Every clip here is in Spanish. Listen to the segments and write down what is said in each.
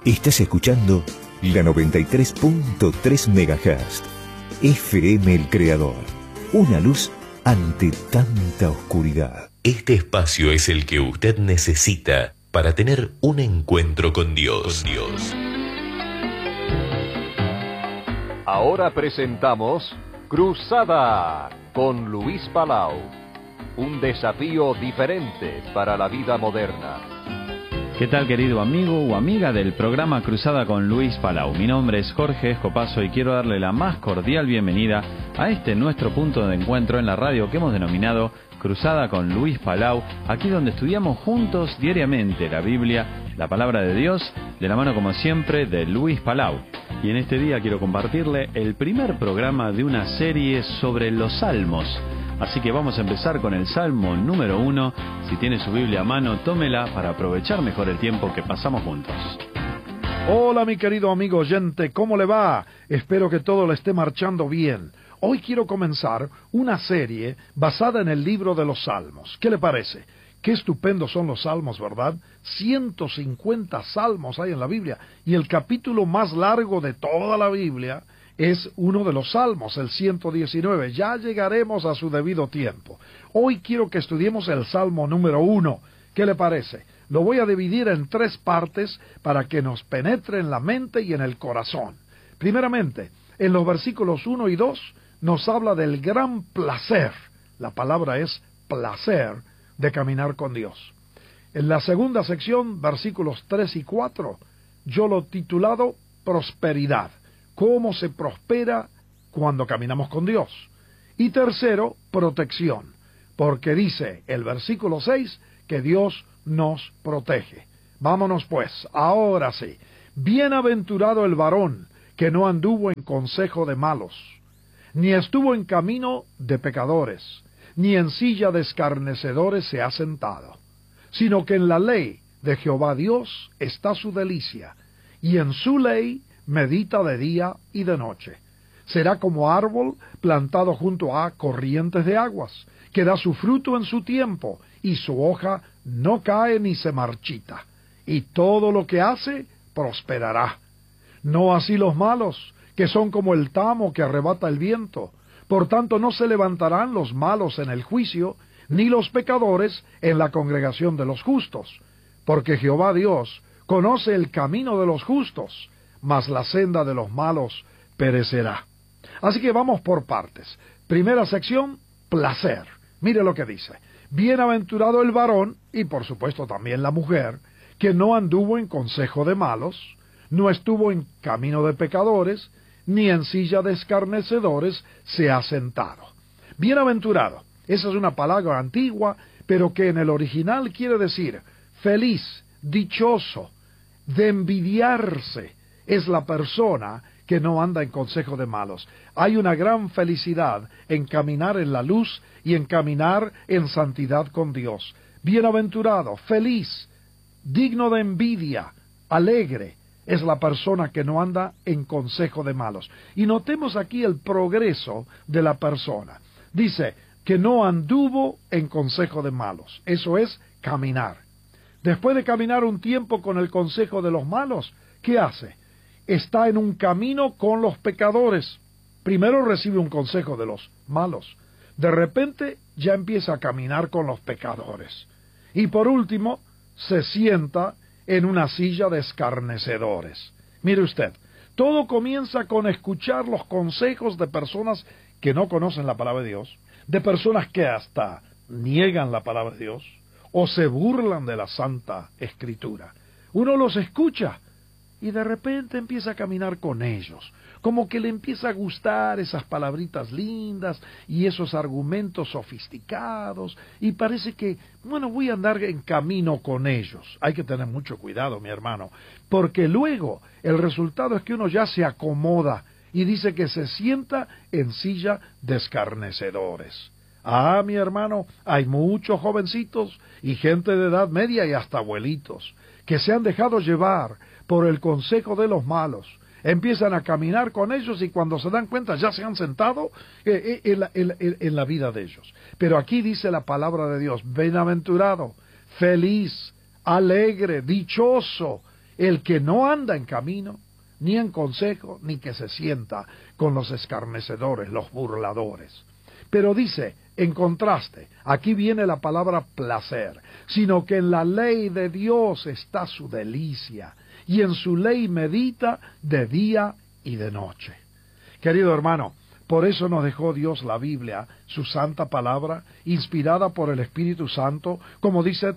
Estás escuchando la 93.3 MHz. FM El Creador. Una luz ante tanta oscuridad. Este espacio es el que usted necesita para tener un encuentro con Dios. Ahora presentamos Cruzada con Luis Palau. Un desafío diferente para la vida moderna. ¿Qué tal, querido amigo o amiga del programa Cruzada con Luis Palau? Mi nombre es Jorge Escopazo y quiero darle la más cordial bienvenida a este nuestro punto de encuentro en la radio que hemos denominado Cruzada con Luis Palau, aquí donde estudiamos juntos diariamente la Biblia, la palabra de Dios, de la mano como siempre de Luis Palau. Y en este día quiero compartirle el primer programa de una serie sobre los Salmos. Así que vamos a empezar con el Salmo número 1. Si tiene su Biblia a mano, tómela para aprovechar mejor el tiempo que pasamos juntos. Hola, mi querido amigo oyente, ¿cómo le va? Espero que todo le esté marchando bien. Hoy quiero comenzar una serie basada en el libro de los Salmos. ¿Qué le parece? Qué estupendos son los Salmos, ¿verdad? 150 Salmos hay en la Biblia, y el capítulo más largo de toda la Biblia es uno de los Salmos, el 119. Ya llegaremos a su debido tiempo. Hoy quiero que estudiemos el Salmo número 1. ¿Qué le parece? Lo voy a dividir en 3 partes para que nos penetre en la mente y en el corazón. Primeramente, en los versículos 1 y 2 nos habla del gran placer. La palabra es placer de caminar con Dios. En la segunda sección, versículos 3 y 4, yo lo he titulado prosperidad. Cómo se prospera cuando caminamos con Dios. Y tercero, protección, porque dice el versículo 6 que Dios nos protege. Vámonos pues, ahora sí. Bienaventurado el varón que no anduvo en consejo de malos, ni estuvo en camino de pecadores, ni en silla de escarnecedores se ha sentado, sino que en la ley de Jehová Dios está su delicia, y en su ley medita de día y de noche. Será como árbol plantado junto a corrientes de aguas, que da su fruto en su tiempo, y su hoja no cae ni se marchita, y todo lo que hace prosperará. No así los malos, que son como el tamo que arrebata el viento. Por tanto no se levantarán los malos en el juicio, ni los pecadores en la congregación de los justos, porque Jehová Dios conoce el camino de los justos, mas la senda de los malos perecerá. Así que vamos por partes. Primera sección, placer. Mire lo que dice. Bienaventurado el varón, y por supuesto también la mujer, que no anduvo en consejo de malos, no estuvo en camino de pecadores, ni en silla de escarnecedores se ha sentado. Bienaventurado, esa es una palabra antigua, pero que en el original quiere decir feliz, dichoso, de envidiarse. Es la persona que no anda en consejo de malos. Hay una gran felicidad en caminar en la luz y en caminar en santidad con Dios. Bienaventurado, feliz, digno de envidia, alegre, es la persona que no anda en consejo de malos. Y notemos aquí el progreso de la persona. Dice que no anduvo en consejo de malos. Eso es caminar. Después de caminar un tiempo con el consejo de los malos, ¿qué hace? Está en un camino con los pecadores. Primero recibe un consejo de los malos. De repente ya empieza a caminar con los pecadores. Y por último, se sienta en una silla de escarnecedores. Mire usted, todo comienza con escuchar los consejos de personas que no conocen la palabra de Dios, de personas que hasta niegan la palabra de Dios, o se burlan de la Santa Escritura. Uno los escucha, y de repente empieza a caminar con ellos, como que le empieza a gustar esas palabritas lindas y esos argumentos sofisticados, y parece que, bueno, voy a andar en camino con ellos. Hay que tener mucho cuidado, mi hermano, porque luego el resultado es que uno ya se acomoda y dice que se sienta en silla de escarnecedores. Ah, mi hermano, hay muchos jovencitos y gente de edad media y hasta abuelitos que se han dejado llevar por el consejo de los malos. Empiezan a caminar con ellos y cuando se dan cuenta ya se han sentado en la vida de ellos. Pero aquí dice la palabra de Dios, bienaventurado, feliz, alegre, dichoso, el que no anda en camino, ni en consejo, ni que se sienta con los escarnecedores, los burladores. Pero dice, en contraste, aquí viene la palabra placer, sino que en la ley de Dios está su delicia, y en su ley medita de día y de noche. Querido hermano, por eso nos dejó Dios la Biblia, su santa palabra, inspirada por el Espíritu Santo, como dice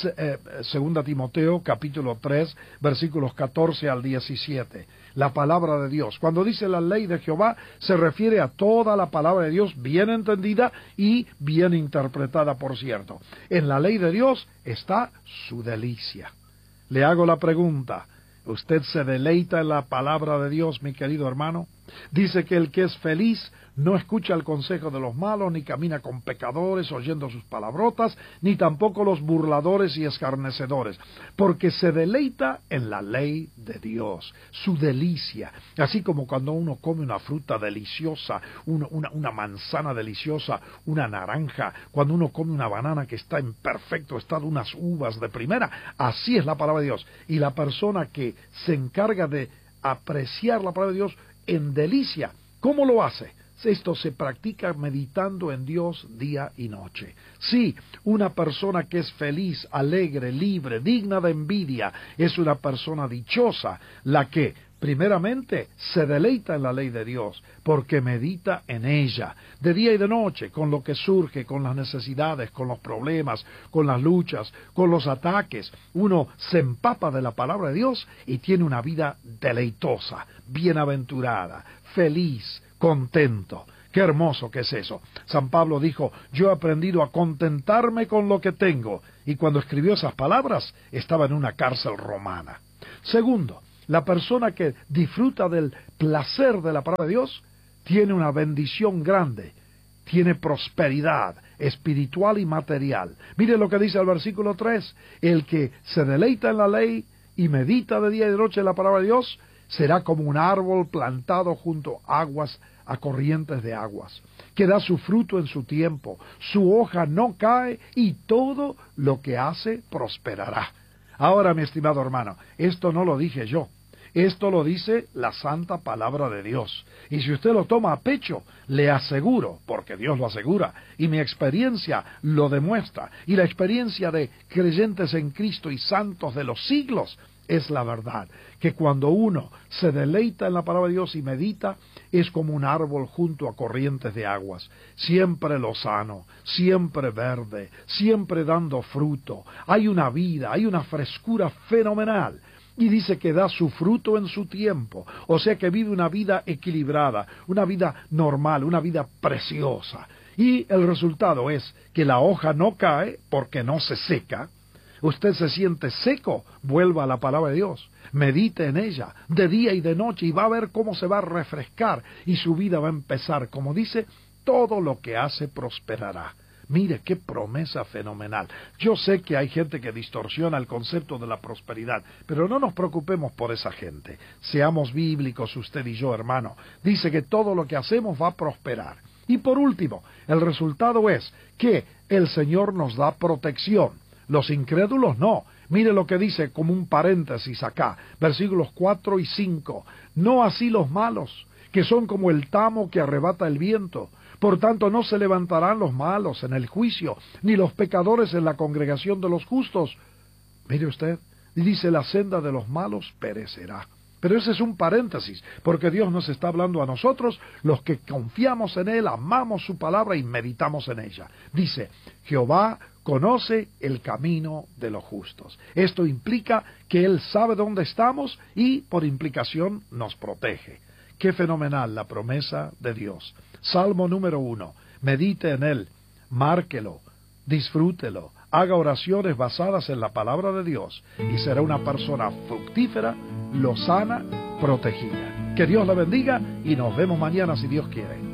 2 Timoteo capítulo 3, versículos 14 al 17. La palabra de Dios. Cuando dice la ley de Jehová, se refiere a toda la palabra de Dios bien entendida y bien interpretada, por cierto. En la ley de Dios está su delicia. Le hago la pregunta, ¿usted se deleita en la palabra de Dios, mi querido hermano? Dice que el que es feliz no escucha el consejo de los malos, ni camina con pecadores oyendo sus palabrotas, ni tampoco los burladores y escarnecedores, porque se deleita en la ley de Dios, su delicia. Así como cuando uno come una fruta deliciosa, una manzana deliciosa, una naranja, cuando uno come una banana que está en perfecto estado, unas uvas de primera, así es la palabra de Dios. Y la persona que se encarga de apreciar la palabra de Dios en delicia, ¿cómo lo hace? Esto se practica meditando en Dios día y noche. Sí, una persona que es feliz, alegre, libre, digna de envidia, es una persona dichosa, la que primeramente se deleita en la ley de Dios, porque medita en ella, de día y de noche, con lo que surge, con las necesidades, con los problemas, con las luchas, con los ataques. Uno se empapa de la palabra de Dios y tiene una vida deleitosa, bienaventurada, feliz, contento. Qué hermoso que es eso. San Pablo dijo, yo he aprendido a contentarme con lo que tengo, y cuando escribió esas palabras estaba en una cárcel romana. Segundo, la persona que disfruta del placer de la palabra de Dios tiene una bendición grande, tiene prosperidad espiritual y material. Mire lo que dice el versículo 3, el que se deleita en la ley y medita de día y de noche en la palabra de Dios, será como un árbol plantado junto a aguas, a corrientes de aguas, que da su fruto en su tiempo, su hoja no cae y todo lo que hace prosperará. Ahora, mi estimado hermano, esto no lo dije yo, esto lo dice la santa palabra de Dios. Y si usted lo toma a pecho, le aseguro, porque Dios lo asegura, y mi experiencia lo demuestra, y la experiencia de creyentes en Cristo y santos de los siglos, es la verdad, que cuando uno se deleita en la palabra de Dios y medita, es como un árbol junto a corrientes de aguas, siempre lozano, siempre verde, siempre dando fruto. Hay una vida, hay una frescura fenomenal. Y dice que da su fruto en su tiempo, o sea que vive una vida equilibrada, una vida normal, una vida preciosa. Y el resultado es que la hoja no cae porque no se seca. Usted se siente seco, vuelva a la palabra de Dios, medite en ella, de día y de noche, y va a ver cómo se va a refrescar, y su vida va a empezar, como dice, todo lo que hace prosperará. Mire qué promesa fenomenal. Yo sé que hay gente que distorsiona el concepto de la prosperidad, pero no nos preocupemos por esa gente. Seamos bíblicos usted y yo, hermano. Dice que todo lo que hacemos va a prosperar. Y por último, el resultado es que el Señor nos da protección. Los incrédulos no. Mire lo que dice como un paréntesis acá, versículos 4 y 5. No así los malos, que son como el tamo que arrebata el viento. Por tanto, no se levantarán los malos en el juicio, ni los pecadores en la congregación de los justos. Mire usted, dice, la senda de los malos perecerá. Pero ese es un paréntesis, porque Dios nos está hablando a nosotros, los que confiamos en Él, amamos su palabra y meditamos en ella. Dice, Jehová conoce el camino de los justos. Esto implica que Él sabe dónde estamos y, por implicación, nos protege. Qué fenomenal la promesa de Dios. Salmo número 1. Medite en él, márquelo, disfrútelo, haga oraciones basadas en la palabra de Dios y será una persona fructífera, lozana, protegida. Que Dios la bendiga y nos vemos mañana si Dios quiere.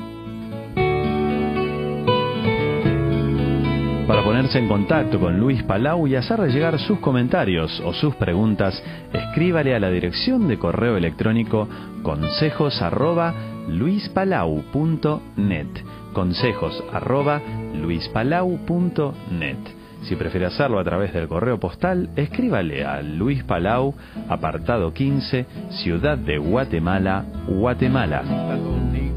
Para ponerse en contacto con Luis Palau y hacerle llegar sus comentarios o sus preguntas, escríbale a la dirección de correo electrónico consejos@luispalau.net. consejos@luispalau.net. Si prefiere hacerlo a través del correo postal, escríbale a Luis Palau, apartado 15, Ciudad de Guatemala, Guatemala.